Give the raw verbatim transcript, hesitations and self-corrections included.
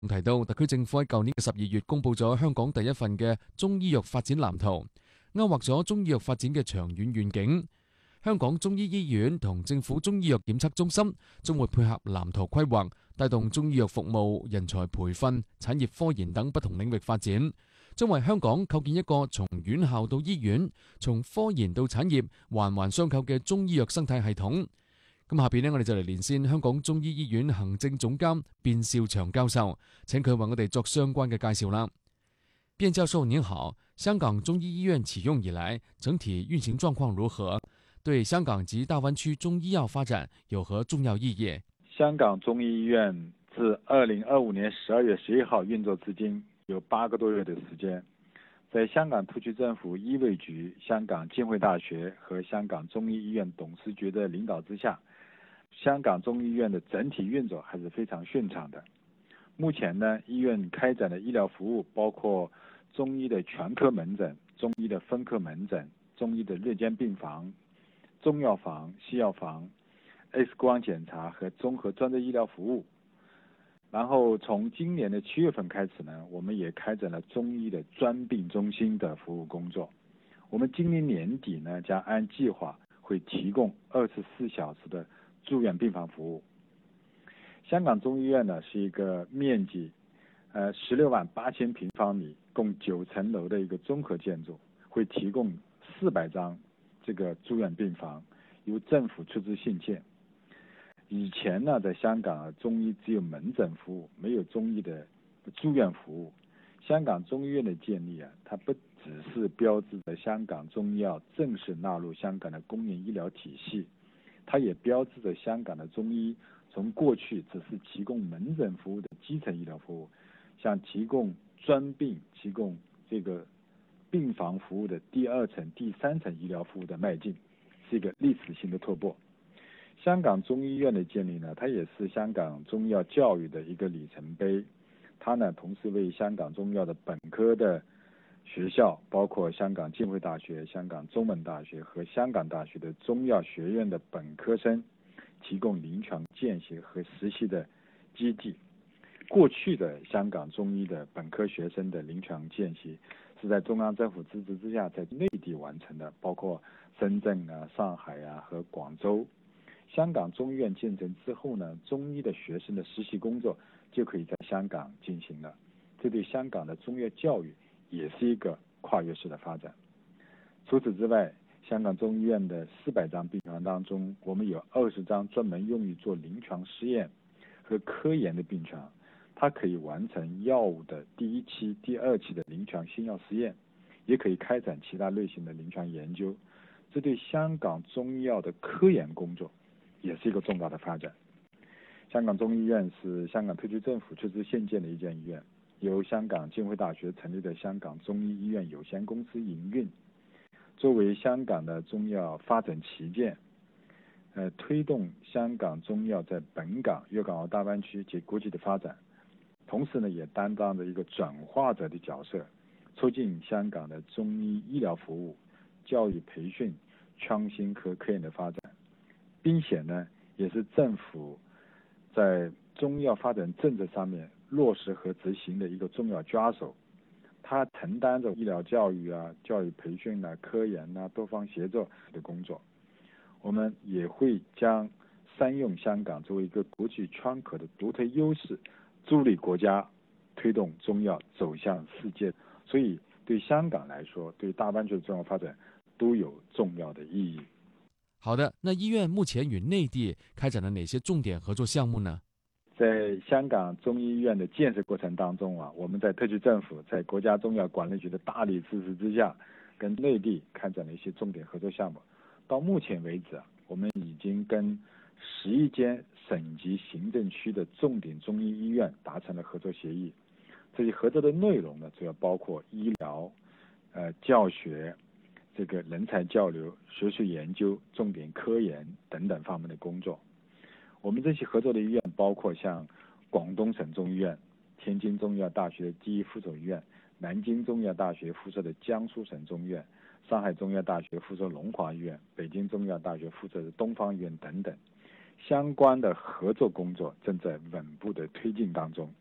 提到特區政府喺舊年嘅十二月公布咗香港第一份嘅中醫藥發展藍圖，勾畫咗中醫藥發展嘅長遠願景。香港中醫醫院同政府中醫藥檢測中心將會配合藍圖規劃，帶動中醫藥服務、人才培訓、產業科研等不同領域發展，將為香港構建一個從院校到醫院、從科研到產業環環相扣嘅中醫藥生態系統。咁下邊呢，我哋就嚟連線香港中醫醫院行政總監卞兆祥教授，請佢為我哋作相關嘅介紹啦。卞教授您好，香港中醫醫院啟用以來，整體運行狀況如何？對香港及大灣區中醫藥發展有何重要意義？ 香港中醫醫院自二零二五年十二月十一號運作至今，有八個多月的時間。在香港特區政府醫衛局、香港浸會大學和香港中醫醫院董事局的領導之下，香港中醫醫院的整體運作還是非常順暢的。目前呢，醫院開展的醫療服務包括中醫的全科門診、中醫的分科門診、中醫的日間病房、中藥房、西藥房、X 光檢查和綜合專職醫療服務。然後從今年的七月份開始呢，我們也開展了中醫的專病中心的服務工作。我們今年年底呢，將按計劃會提供二十四小時的住院病房服務。香港中醫院呢是一個面積呃十六萬八千平方米，共九層樓的一個綜合建築，會提供四百張這個住院病房，由政府出資興建。以前呢，在香港啊，中醫只有門診服務，沒有中醫的住院服務。香港中醫院的建立啊，它不只是標誌着香港中醫藥正式納入香港的公營醫療體系，它也標誌着香港的中醫從過去只是提供門診服務的基層醫療服務，向提供專病、提供這個病房服務的第二層、第三層醫療服務的邁進，是一個歷史性的突破。香港中醫院的建立呢，它也是香港中醫藥教育的一個里程碑。它呢，同時為香港中醫藥的本科的學校，包括香港浸會大學、香港中文大學和香港大學的中藥學院的本科生提供臨床見習和實習的基地。過去的香港中醫的本科學生的臨床見習是在中央政府支持之下在內地完成的，包括深圳啊、上海啊和廣州。香港中醫院建成之後呢，中醫的學生的實習工作就可以在香港進行了，這對香港的中醫教育也是一個跨越式的發展。除此之外，香港中醫院的四百張病床當中，我們有二十張專門用於做臨床試驗和科研的病床，它可以完成藥物的第一期、第二期的臨床新藥試驗，也可以開展其他類型的臨床研究。這對香港中醫藥的科研工作也是一個重大的發展。香港中醫院是香港特區政府出資興建的一間醫院，由香港浸會大學成立的香港中醫醫院有限公司營運，作為香港的中醫藥發展旗艦，呃，推動香港中醫藥在本港、粵港澳大灣區及國際的發展。同時呢，也擔當着一個轉化者的角色，促進香港的中醫醫療服務、教育培訓、創新和科研的發展。並且呢，也是政府在中醫藥發展政策上面落實和執行的一個重要抓手。它承擔着醫療教育啊、教育培訓啊、科研啊多方協作的工作。我們也會將善用香港作為一個國際窗口的獨特優勢，助力國家推動中藥走向世界。所以對香港來說，對大灣區的中藥發展都有重要的意義。 好的，那醫院目前與內地開展了哪些重點合作項目呢？ 在香港中醫醫院的建設過程當中啊，我們在特區政府、在國家中藥管理局的大力支持之下，跟內地開展了一些重點合作項目。到目前為止啊，我們已經跟十一間省級行政區的重點中醫醫院達成了合作協議。這些合作的內容呢，主要包括醫療、呃教學、這個人才交流、學術研究、重點科研等等方面的工作。我們這些合作的醫院包括像廣東省中醫院、天津中醫藥大學的第一附屬醫院、南京中醫藥大學附設的江蘇省中醫院、上海中醫藥大學附設龍華醫院、北京中醫藥大學附設的東方醫院等等。相關的合作工作正在穩步的推進當中。